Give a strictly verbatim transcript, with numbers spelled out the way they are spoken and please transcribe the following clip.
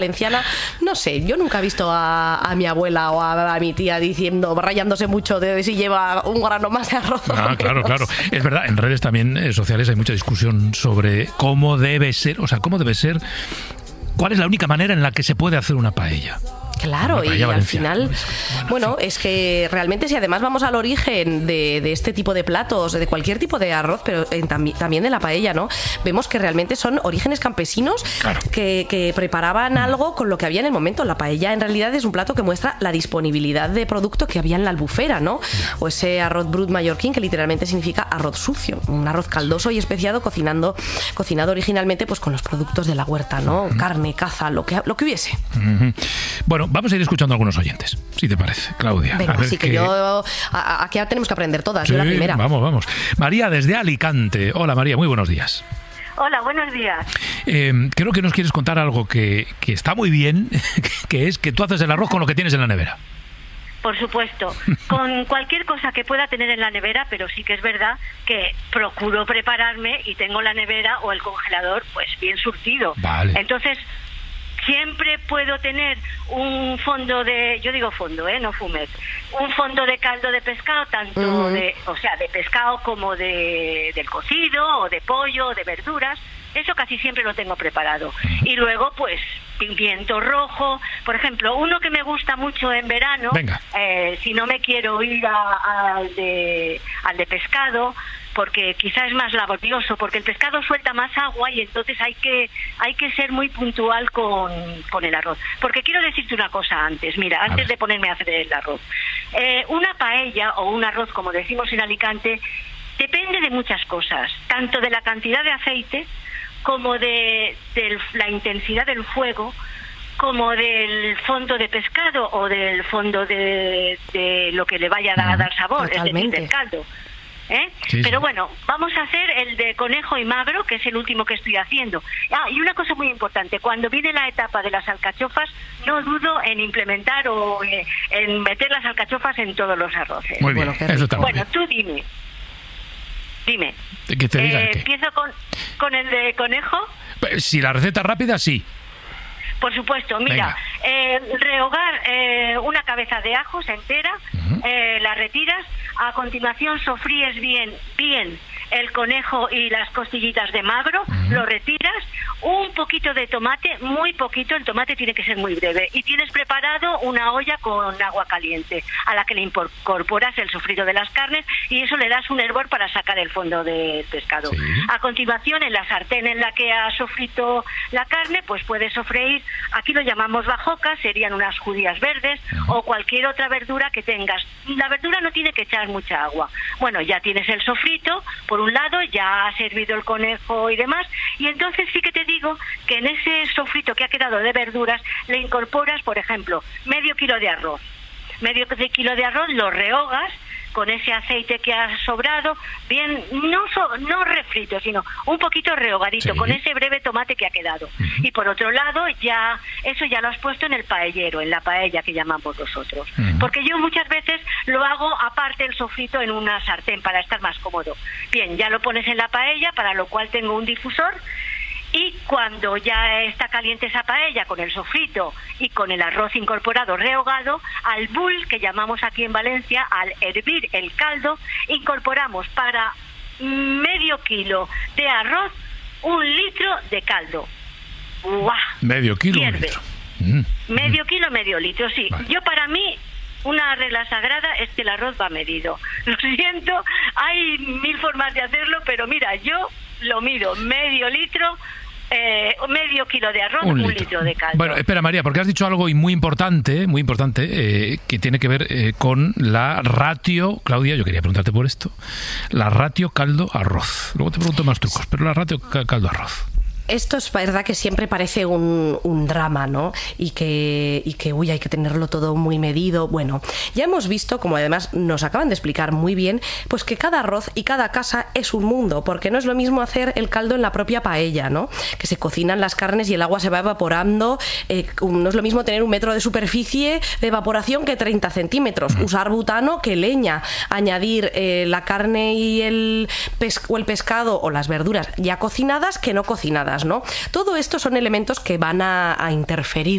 valenciana, no sé, yo nunca he visto a, a mi abuela o a, a mi tía diciendo, rayándose mucho de si lleva un grano más de arroz. Ah, claro, claro. Es verdad, en redes también eh, sociales hay mucha discusión sobre cómo debe ser, o sea, cómo debe ser, cuál es la única manera en la que se puede hacer una paella. Claro, y al final, bueno, bueno sí. es que realmente si además vamos al origen de, de este tipo de platos, de cualquier tipo de arroz, pero en, tam, también de la paella, ¿no? Vemos que realmente son orígenes campesinos claro. que, que preparaban mm. algo con lo que había en el momento. La paella en realidad es un plato que muestra la disponibilidad de producto que había en la albufera, ¿no? Yeah. O ese arroz brut mallorquín, que literalmente significa arroz sucio, un arroz caldoso y especiado cocinando, cocinado originalmente pues con los productos de la huerta, ¿no? Mm. Carne, caza, lo que, lo que hubiese. Mm-hmm. Bueno, vamos a ir escuchando a algunos oyentes, si te parece, Claudia. Venga, a ver así que, que yo... A, aquí tenemos que aprender todas, sí, yo la primera. Vamos, vamos. María, desde Alicante. Hola, María, muy buenos días. Hola, buenos días. Eh, creo que nos quieres contar algo que, que está muy bien, que es que tú haces el arroz con lo que tienes en la nevera. Por supuesto, con cualquier cosa que pueda tener en la nevera, pero sí que es verdad que procuro prepararme y tengo la nevera o el congelador pues bien surtido. Vale. Entonces... siempre puedo tener un fondo de, yo digo fondo, eh, no fumet, un fondo de caldo de pescado, tanto uh-huh. de, o sea, de pescado como de del cocido o de pollo o de verduras. Eso casi siempre lo tengo preparado. Y luego, pues, pimiento rojo. Por ejemplo, uno que me gusta mucho en verano, eh, si no me quiero ir al de al de pescado, porque quizás es más laborioso, porque el pescado suelta más agua y entonces hay que hay que ser muy puntual con, con el arroz. Porque quiero decirte una cosa antes, mira, antes de ponerme a hacer el arroz. Eh, una paella o un arroz, como decimos en Alicante, depende de muchas cosas, tanto de la cantidad de aceite, como de, de la intensidad del fuego, como del fondo de pescado o del fondo de, de lo que le vaya a dar sabor, Totalmente. es decir, del caldo. ¿Eh? Sí, Pero sí. bueno, vamos a hacer el de conejo y magro, que es el último que estoy haciendo. Ah, y una cosa muy importante, cuando viene la etapa de las alcachofas, no dudo en implementar o eh, en meter las alcachofas en todos los arroces. Muy bien, bueno, eso está muy bueno bien. tú dime. Dime. Que te diga eh, el qué. ¿Empiezo con, con el de conejo? Si la receta rápida, sí. Por supuesto, mira, eh, rehogar eh, una cabeza de ajos entera, uh-huh. eh, la retiras, a continuación sofríes bien, bien el conejo y las costillitas de magro, uh-huh. lo retiras, un poquito de tomate, muy poquito, el tomate tiene que ser muy breve, y tienes preparado una olla con agua caliente, a la que le incorporas el sofrito de las carnes, y eso le das un hervor para sacar el fondo del pescado. Sí. A continuación, en la sartén en la que has sofrito la carne, pues puedes sofreír, aquí lo llamamos bajoca, serían unas judías verdes, uh-huh. o cualquier otra verdura que tengas. La verdura no tiene que echar mucha agua. Bueno, ya tienes el sofrito, por un lado, ya has servido el conejo y demás, y entonces sí que te digo que en ese sofrito que ha quedado de verduras le incorporas, por ejemplo, medio kilo de arroz. Medio kilo de arroz lo rehogas con ese aceite que ha sobrado, bien, no so, no refrito, sino un poquito rehogadito, sí. con ese breve tomate que ha quedado. Uh-huh. Y por otro lado, ya eso ya lo has puesto en el paellero, en la paella que llamamos nosotros. Uh-huh. Porque yo muchas veces lo hago aparte el sofrito en una sartén para estar más cómodo. Bien, ya lo pones en la paella, para lo cual tengo un difusor. Y cuando ya está caliente esa paella con el sofrito y con el arroz incorporado rehogado, al bull, que llamamos aquí en Valencia, al hervir el caldo, incorporamos para medio kilo de arroz un litro de caldo. ¡Guau! Medio kilo, un litro. Mm. Medio kilo, medio litro, sí. Vale. Yo para mí... una regla sagrada es que el arroz va medido. Lo siento, hay mil formas de hacerlo, pero mira, yo lo mido, medio litro, eh, medio kilo de arroz, un, un litro. litro de caldo. Bueno, espera María, porque has dicho algo muy importante, muy importante, eh, que tiene que ver eh, con la ratio, Claudia, yo quería preguntarte por esto, la ratio caldo-arroz. Luego te pregunto más trucos, pero la ratio caldo-arroz. Esto es verdad que siempre parece un, un drama, ¿no? Y que, y que, uy, hay que tenerlo todo muy medido. Bueno, ya hemos visto, como además nos acaban de explicar muy bien, pues que cada arroz y cada casa es un mundo, porque no es lo mismo hacer el caldo en la propia paella, ¿no? Que se cocinan las carnes y el agua se va evaporando. Eh, no es lo mismo tener un metro de superficie de evaporación que treinta centímetros. Usar butano que leña. Añadir eh, la carne y el, pes- o el pescado o las verduras ya cocinadas que no cocinadas, ¿no? Todo esto son elementos que van a, a interferir